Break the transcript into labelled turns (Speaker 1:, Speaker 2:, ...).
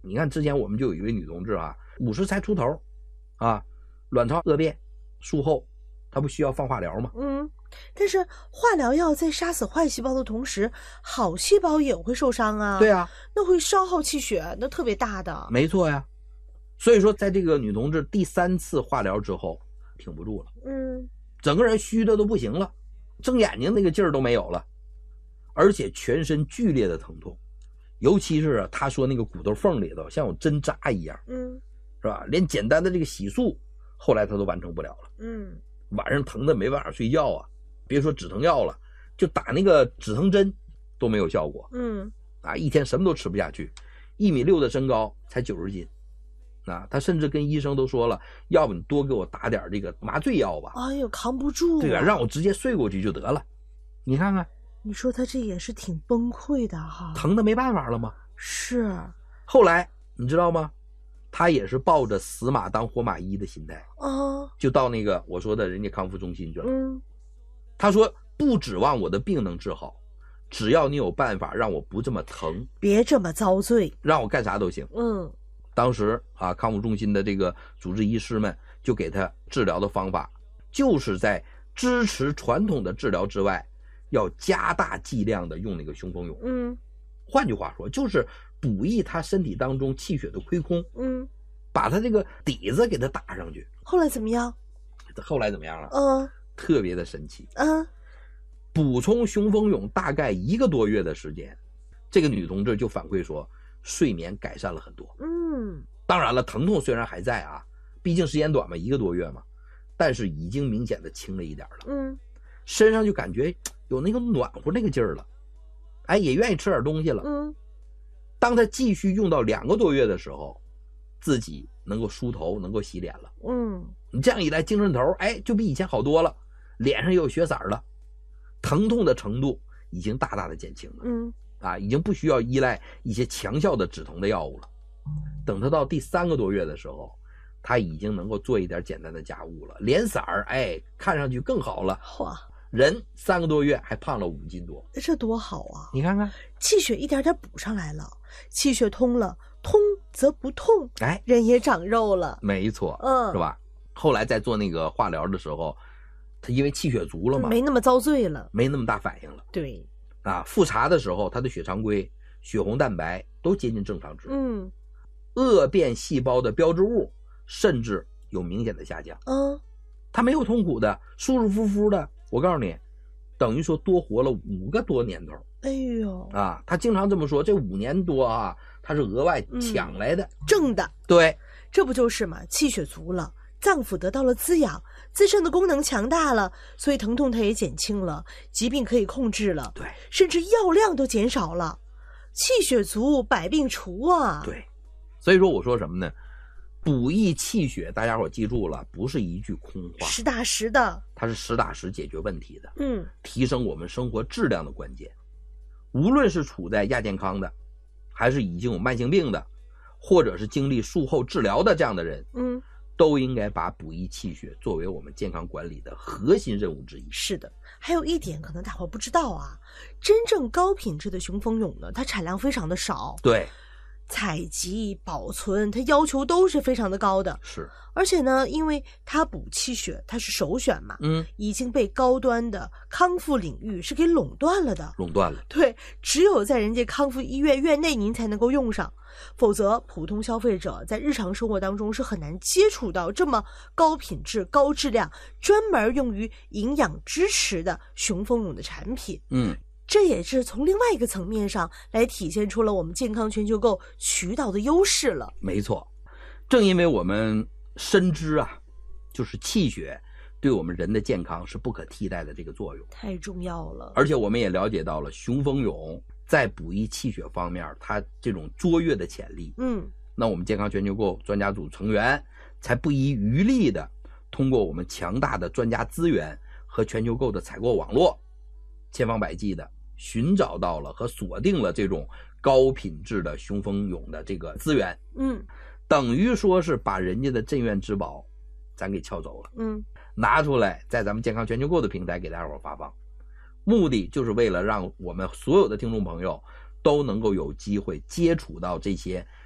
Speaker 1: 你看之前我们就有一位女同志啊，50才出头啊，卵巢恶变，术后她不需要放化疗吗？
Speaker 2: 但是化疗药在杀死坏细胞的同时，好细胞也会受伤啊。
Speaker 1: 对啊，
Speaker 2: 那会消耗气血，那特别大的。
Speaker 1: 没错呀。所以说在这个女同志第3次化疗之后挺不住了，整个人虚的都不行了，睁眼睛那个劲儿都没有了，而且全身剧烈的疼痛，尤其是她说那个骨头缝里头像有针扎一样，是吧？连简单的这个洗漱后来她都完成不了了，晚上疼的没办法睡觉啊，别说止疼药了，就打那个止疼针都没有效果，一天什么都吃不下去，1.6米的身高才90斤。他甚至跟医生都说了，要不你多给我打点这个麻醉药吧。
Speaker 2: 哎呦，扛不住啊。
Speaker 1: 对啊，让我直接睡过去就得了。你看看，
Speaker 2: 你说他这也是挺崩溃的哈。
Speaker 1: 疼的没办法了吗？
Speaker 2: 是。
Speaker 1: 后来你知道吗？他也是抱着死马当活马医的心态就到那个我说的人家康复中心去了。他说不指望我的病能治好，只要你有办法让我不这么疼，
Speaker 2: 别这么遭罪，
Speaker 1: 让我干啥都行。当时康复中心的这个主治医师们就给他治疗的方法，就是在支持传统的治疗之外，要加大剂量的用那个雄风勇。换句话说，就是补益他身体当中气血的亏空。把他这个底子给他打上去。
Speaker 2: 后来怎么样？
Speaker 1: 后来怎么样了？特别的神奇。补充雄风勇大概1个多月的时间，这个女同志就反馈说睡眠改善了很多。当然了，疼痛虽然还在啊，毕竟时间短嘛，1个多月嘛，但是已经明显的轻了一点了。身上就感觉有那个暖和那个劲儿了，也愿意吃点东西了。当他继续用到2个多月的时候，自己能够梳头，能够洗脸了。你这样一来，精神头就比以前好多了，脸上也有血色了，疼痛的程度已经大大的减轻了。已经不需要依赖一些强效的止疼的药物了。等他到第3个多月的时候，他已经能够做一点简单的家务了，脸色看上去更好了。人3个多月还胖了5斤多，
Speaker 2: 这多好啊！
Speaker 1: 你看看，
Speaker 2: 气血一点点补上来了，气血通了，通则不痛，人也长肉了。
Speaker 1: 没错，是吧？后来在做那个化疗的时候，他因为气血足了嘛，
Speaker 2: 没那么遭罪了，
Speaker 1: 没那么大反应了。
Speaker 2: 对，
Speaker 1: 复查的时候，他的血常规、血红蛋白都接近正常值。恶变细胞的标志物甚至有明显的下降。他没有痛苦的，舒舒服服的。我告诉你，等于说多活了5个多年头。
Speaker 2: 哎呦
Speaker 1: 他经常这么说，这5年多他是额外抢来的，
Speaker 2: 挣的。
Speaker 1: 对，
Speaker 2: 这不就是嘛？气血足了，脏腑得到了滋养，自身的功能强大了，所以疼痛它也减轻了，疾病可以控制了，
Speaker 1: 对，
Speaker 2: 甚至药量都减少了。气血足，百病除啊！
Speaker 1: 对，所以说我说什么呢？补益气血，大家伙记住了，不是一句空话，
Speaker 2: 实打实的，
Speaker 1: 它是实打实解决问题的，提升我们生活质量的关键。无论是处在亚健康的，还是已经有慢性病的，或者是经历术后治疗的这样的人，都应该把补益气血作为我们健康管理的核心任务之一。
Speaker 2: 是的，还有一点可能大伙不知道真正高品质的雄风勇呢，它产量非常的少。
Speaker 1: 对。
Speaker 2: 采集、保存，它要求都是非常的高的。
Speaker 1: 是，
Speaker 2: 而且呢，因为它补气血，它是首选嘛，已经被高端的康复领域是给垄断了的。
Speaker 1: 垄断了。
Speaker 2: 对，只有在人家康复医院院内您才能够用上，否则普通消费者在日常生活当中是很难接触到这么高品质、高质量、专门用于营养支持的雄风勇的产品。这也是从另外一个层面上来体现出了我们健康全球购渠道的优势了。
Speaker 1: 没错，正因为我们深知就是气血对我们人的健康是不可替代的这个作用，
Speaker 2: 太重要了。
Speaker 1: 而且我们也了解到了雄风勇在补益气血方面它这种卓越的潜力。那我们健康全球购专家组成员才不遗余力的通过我们强大的专家资源和全球购的采购网络，千方百计的寻找到了和锁定了这种高品质的雄风勇的这个资源。等于说是把人家的镇院之宝咱给撬走了。拿出来在咱们健康全球购的平台给大家伙发放，目的就是为了让我们所有的听众朋友都能够有机会接触到这些